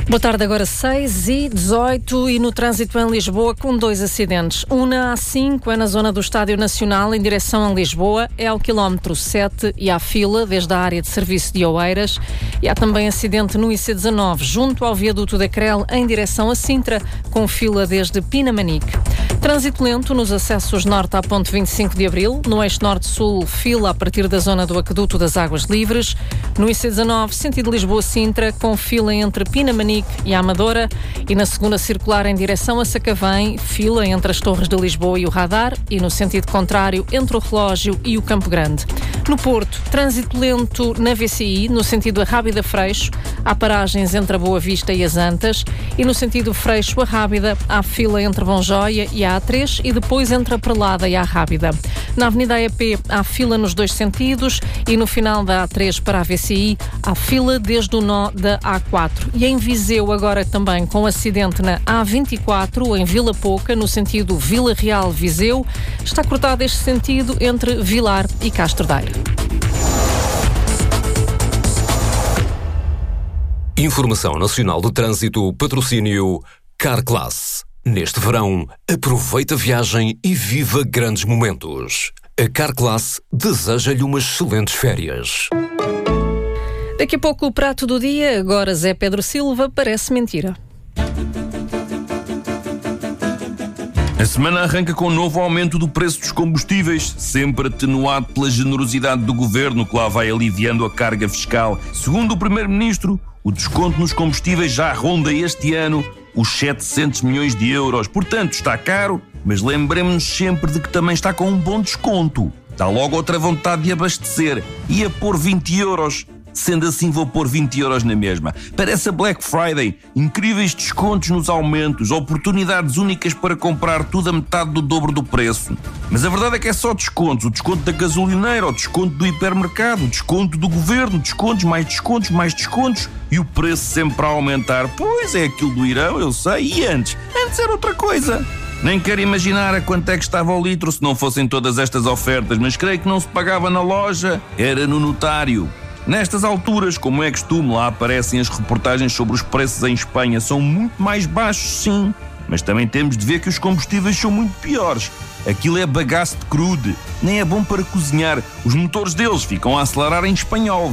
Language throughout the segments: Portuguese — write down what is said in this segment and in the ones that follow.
Boa tarde, agora 6h18 e no trânsito em Lisboa com 2 acidentes. Um na A5 é na zona do Estádio Nacional em direção a Lisboa, é ao quilómetro 7 e há fila desde a área de serviço de Oeiras. E há também acidente no IC19 junto ao viaduto da Crel em direção a Sintra, com fila desde Pinamanique. Trânsito lento nos acessos norte à ponte 25 de Abril, no eixo norte-sul, fila a partir da zona do Aqueduto das Águas Livres. No IC19, sentido Lisboa-Sintra, com fila entre Pinamanique e a Amadora, e na segunda circular em direção a Sacavém, fila entre as Torres de Lisboa e o Radar, e no sentido contrário entre o Relógio e o Campo Grande. No Porto, trânsito lento na VCI, no sentido Arrábida-Freixo, há paragens entre a Boa Vista e as Antas, e no sentido Freixo-Arrábida, há fila entre Bonjóia e a A3 e depois entre a Prelada e a Arrábida. Na Avenida AEP há fila nos dois sentidos e no final da A3 para a VCI há fila desde o nó da A4. E em Viseu agora também com acidente na A24 em Vila Pouca, no sentido Vila Real-Viseu, está cortado este sentido entre Vilar e Castro Daire. Informação Nacional do Trânsito, patrocínio Carclass. Neste verão, aproveita a viagem e viva grandes momentos. A Carclass deseja-lhe umas excelentes férias. Daqui a pouco o prato do dia, agora Zé Pedro Silva, parece mentira. A semana arranca com um novo aumento do preço dos combustíveis, sempre atenuado pela generosidade do governo, que lá vai aliviando a carga fiscal. Segundo o primeiro-ministro, o desconto nos combustíveis já ronda este ano os 700 milhões de euros. Portanto, está caro, mas lembremos-nos sempre de que também está com um bom desconto. Dá logo outra vontade de abastecer. Ia pôr 20 euros. Sendo assim, vou pôr 20 euros na mesma. Parece a Black Friday. Incríveis descontos nos aumentos, oportunidades únicas para comprar tudo a metade do dobro do preço. Mas a verdade é que é só descontos. O desconto da gasolineira, o desconto do hipermercado, o desconto do governo, descontos, mais descontos e o preço sempre a aumentar. Pois é aquilo do Irão, eu sei. E antes era outra coisa. Nem quero imaginar a quanto é que estava o litro se não fossem todas estas ofertas, mas creio que não se pagava na loja, era no notário. Nestas alturas, como é costume, lá aparecem as reportagens sobre os preços em Espanha. São muito mais baixos, sim, mas também temos de ver que os combustíveis são muito piores. Aquilo é bagaço de crude, nem é bom para cozinhar. Os motores deles ficam a acelerar em espanhol,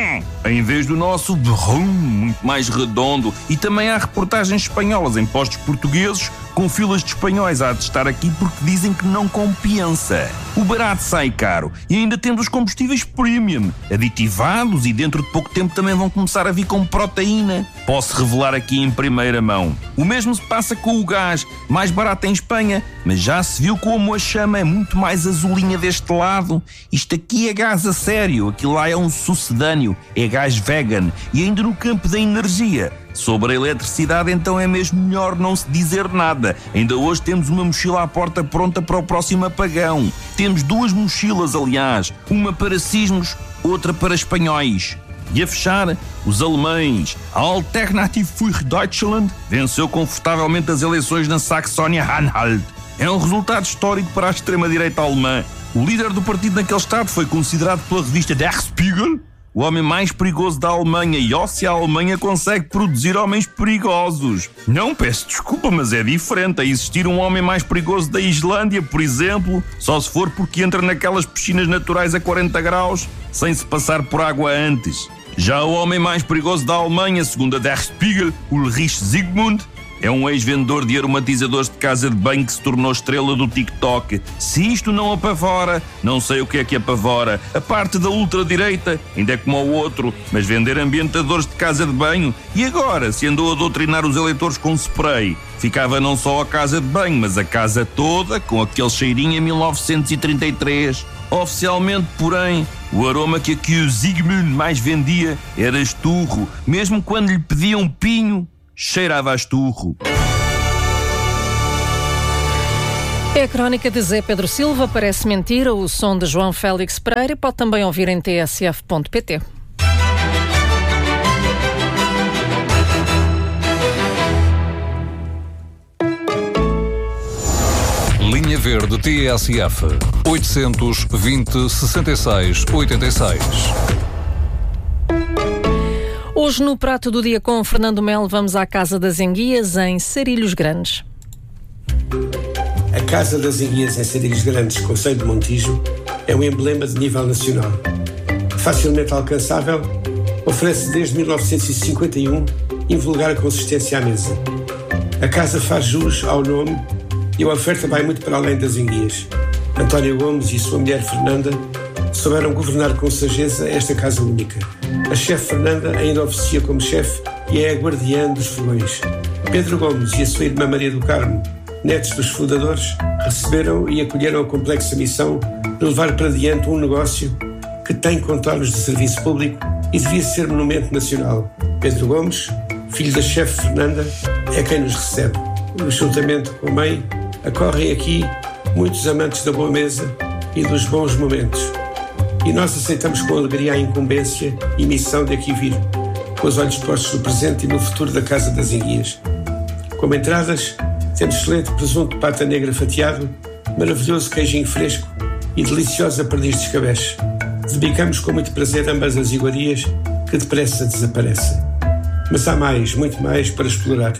em vez do nosso muito mais redondo. E também há reportagens espanholas em postos portugueses com filas de espanhóis a atestar aqui porque dizem que não compensa. O barato sai caro e ainda temos os combustíveis premium, aditivados, e dentro de pouco tempo também vão começar a vir com proteína. Posso revelar aqui em primeira mão. O mesmo se passa com o gás, mais barato em Espanha, mas já se viu como a chama é muito mais azulinha deste lado. Isto aqui é gás a sério, aquilo lá é um sucedâneo, é gás vegan. E ainda no campo da energia. Sobre a eletricidade, então é mesmo melhor não se dizer nada. Ainda hoje temos uma mochila à porta pronta para o próximo apagão. Temos duas mochilas, aliás, uma para sismos, outra para espanhóis. E a fechar, os alemães. A Alternative für Deutschland venceu confortavelmente as eleições na Saxónia-Anhalt. É um resultado histórico para a extrema-direita alemã. O líder do partido naquele estado foi considerado pela revista Der Spiegel o homem mais perigoso da Alemanha, e ó, se a Alemanha consegue produzir homens perigosos. Não, peço desculpa, mas é diferente. A existir um homem mais perigoso da Islândia, por exemplo, só se for porque entra naquelas piscinas naturais a 40 graus, sem se passar por água antes. Já o homem mais perigoso da Alemanha, segundo a Der Spiegel, Ulrich Zygmunt, é um ex-vendedor de aromatizadores de casa de banho que se tornou estrela do TikTok. Se isto não apavora, não sei o que é que apavora. A parte da ultradireita ainda é como o outro, mas vender ambientadores de casa de banho. E agora, se andou a doutrinar os eleitores com spray, ficava não só a casa de banho, mas a casa toda com aquele cheirinho em 1933. Oficialmente, porém, o aroma que aqui o Zygmunt mais vendia era esturro. Mesmo quando lhe pediam pinho, cheirava a esturro. É a crónica de Zé Pedro Silva, parece mentira, o som de João Félix Pereira, e pode também ouvir em tsf.pt. Linha Verde TSF 820 66 86. Hoje, no Prato do Dia com Fernando Melo, vamos à Casa das Enguias, em Sarilhos Grandes. A Casa das Enguias em Sarilhos Grandes, concelho de Montijo, é um emblema de nível nacional. Facilmente alcançável, oferece desde 1951 invulgar consistência à mesa. A casa faz jus ao nome e a oferta vai muito para além das enguias. António Gomes e sua mulher Fernanda souberam governar com sageza esta casa única. A chefe Fernanda ainda oficia como chefe e é a guardiã dos fogões. Pedro Gomes e a sua irmã Maria do Carmo, netos dos fundadores, receberam e acolheram a complexa missão de levar para diante um negócio que tem contornos de serviço público e devia ser monumento nacional. Pedro Gomes, filho da chefe Fernanda, é quem nos recebe. Juntamente com a mãe, acorrem aqui muitos amantes da boa mesa e dos bons momentos. E nós aceitamos com alegria a incumbência e missão de aqui vir, com os olhos postos no presente e no futuro da Casa das Enguias. Como entradas, temos excelente presunto de pata negra fatiado, maravilhoso queijinho fresco e deliciosa perdiz de escabeche. Debicamos com muito prazer ambas as iguarias que depressa desaparecem. Mas há mais, muito mais para explorar.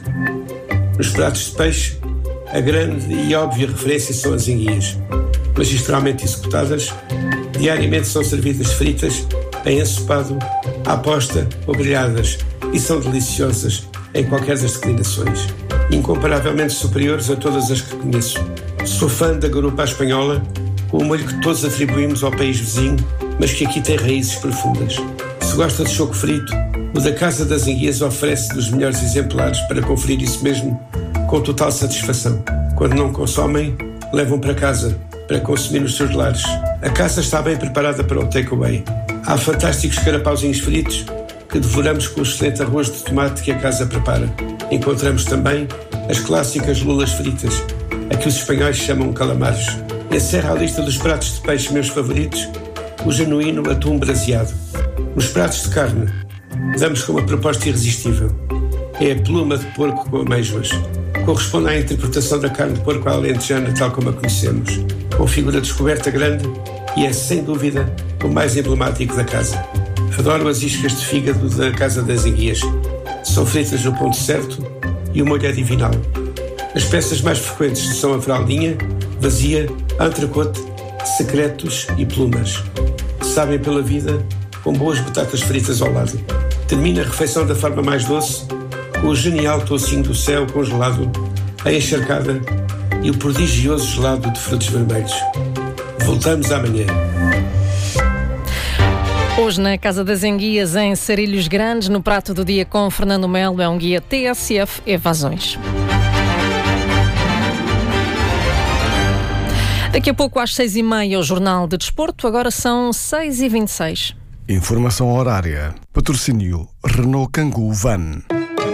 Nos pratos de peixe, a grande e óbvia referência são as enguias. Magistralmente executadas, diariamente são servidas fritas, em ensopado, à posta ou grelhadas e são deliciosas em qualquer das declinações. Incomparavelmente superiores a todas as que conheço. Sou fã da garupa à espanhola, com o molho que todos atribuímos ao país vizinho, mas que aqui tem raízes profundas. Se gosta de choco frito, o da Casa das Enguias oferece dos melhores exemplares para conferir isso mesmo com total satisfação. Quando não consomem, levam para casa, para consumir nos seus lares. A casa está bem preparada para o takeaway. Há fantásticos carapauzinhos fritos que devoramos com o excelente arroz de tomate que a casa prepara. Encontramos também as clássicas lulas fritas, a que os espanhóis chamam calamares. Encerra a lista dos pratos de peixe meus favoritos, o genuíno atum braseado. Nos pratos de carne, damos com uma proposta irresistível. É a pluma de porco com amêijoas. Corresponde à interpretação da carne de porco alentejana tal como a conhecemos, com figura descoberta grande e é, sem dúvida, o mais emblemático da casa. Adoro as iscas de fígado da Casa das Enguias. São fritas no ponto certo e o molho é divinal. As peças mais frequentes são a fraldinha, vazia, entrecote, secretos e plumas. Sabem pela vida com boas batatas fritas ao lado. Termina a refeição da forma mais doce, com o genial toucinho do céu congelado, a encharcada e o prodigioso gelado de frutos vermelhos. Voltamos amanhã. Hoje na Casa das Enguias, em Sarilhos Grandes, no Prato do Dia com Fernando Melo, é um guia TSF Evasões. Daqui a pouco às 6h30 o Jornal de Desporto, agora são 6h26. Informação horária. Patrocínio Renault Kangoo Van.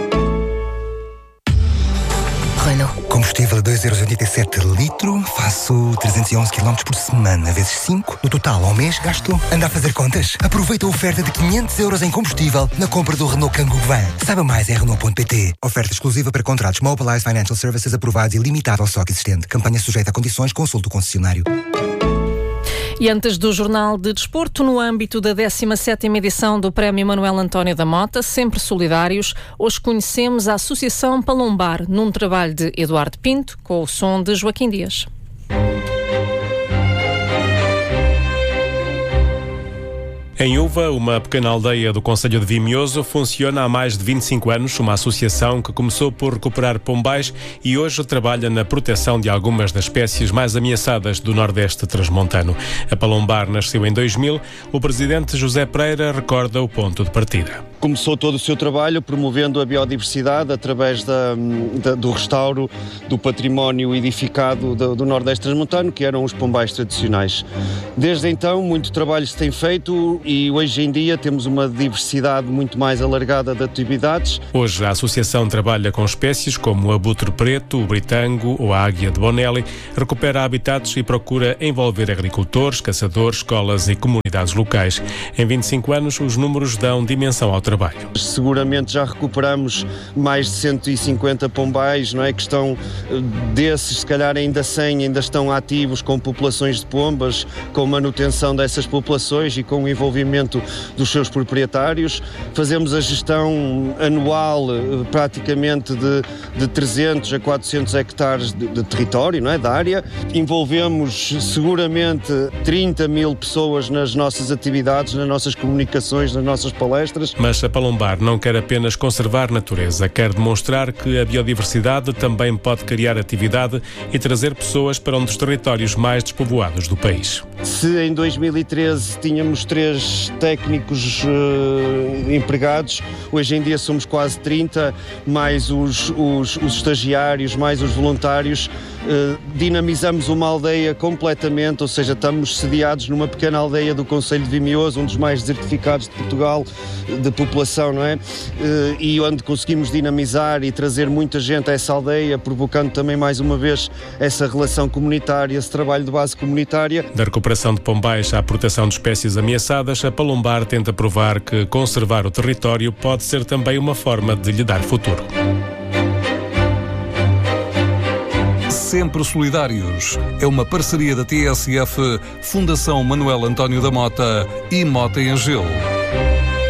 Renault. Combustível a 2,87 € litro, faço 311 km por semana, vezes 5. No total, ao mês, gasto. Anda a fazer contas? Aproveita a oferta de 500 € em combustível na compra do Renault Kangoo Van. Saiba mais em Renault.pt. Oferta exclusiva para contratos Mobilize Financial Services aprovados e limitada ao estoque existente. Campanha sujeita a condições, consulte o concessionário. E antes do Jornal de Desporto, no âmbito da 17ª edição do Prémio Manuel António da Mota, sempre solidários, hoje conhecemos a Associação Palombar, num trabalho de Eduardo Pinto, com o som de Joaquim Dias. Em Uva, uma pequena aldeia do concelho de Vimioso, funciona há mais de 25 anos uma associação que começou por recuperar pombais e hoje trabalha na proteção de algumas das espécies mais ameaçadas do Nordeste transmontano. A Palombar nasceu em 2000. O presidente José Pereira recorda o ponto de partida. Começou todo o seu trabalho promovendo a biodiversidade através do restauro do património edificado do Nordeste transmontano, que eram os pombais tradicionais. Desde então, muito trabalho se tem feito e hoje em dia temos uma diversidade muito mais alargada de atividades. Hoje a associação trabalha com espécies como o abutre preto, o britango ou a águia de Bonelli, recupera habitats e procura envolver agricultores, caçadores, escolas e comunidades locais. Em 25 anos, os números dão dimensão ao trabalho. Seguramente já recuperamos mais de 150 pombais, não é? Que estão, desses, se calhar ainda 100 ainda estão ativos com populações de pombas, com manutenção dessas populações e com o envolvimento desenvolvimento dos seus proprietários. Fazemos a gestão anual praticamente de 300 a 400 hectares de território, não é? Da área. Envolvemos seguramente 30 mil pessoas nas nossas atividades, nas nossas comunicações, nas nossas palestras. Mas a Palombar não quer apenas conservar natureza, quer demonstrar que a biodiversidade também pode criar atividade e trazer pessoas para um dos territórios mais despovoados do país. Se em 2013 tínhamos 3 técnicos empregados, hoje em dia somos quase 30, mais os estagiários, mais os voluntários. Dinamizamos uma aldeia completamente, ou seja, estamos sediados numa pequena aldeia do concelho de Vimioso, um dos mais desertificados de Portugal, de população, não é? E onde conseguimos dinamizar e trazer muita gente a essa aldeia, provocando também mais uma vez essa relação comunitária, esse trabalho de base comunitária. Da recuperação de pombais à proteção de espécies ameaçadas, a Palombar tenta provar que conservar o território pode ser também uma forma de lhe dar futuro. Sempre Solidários é uma parceria da TSF, Fundação Manuel António da Mota e Mota Engel.